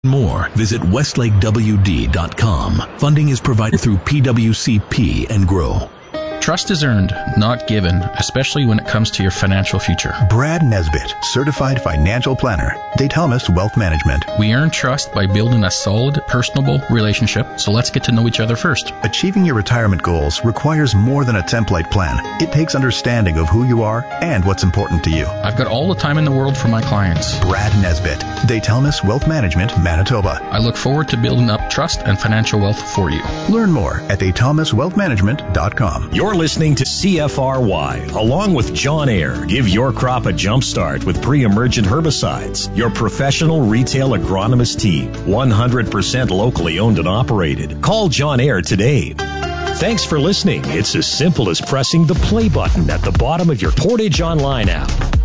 More, visit westlakewd.com. Funding is provided through PWCP and GROW. Trust is earned, not given, especially when it comes to your financial future. Brad Nesbitt, Certified Financial Planner, Daytomis Wealth Management. We earn trust by building a solid, personable relationship, so let's get to know each other first. Achieving your retirement goals requires more than a template plan. It takes understanding of who you are and what's important to you. I've got all the time in the world for my clients. Brad Nesbitt, Daytomis Wealth Management, Manitoba. I look forward to building up trust and financial wealth for you. Learn more at daytomiswealthmanagement.com. You're listening to CFRY, along with John Ayre. Give your crop a jump start with pre-emergent herbicides. Your professional retail agronomist team, 100% locally owned and operated. Call John Ayre today. Thanks for listening. It's as simple as pressing the play button at the bottom of your Portage Online app.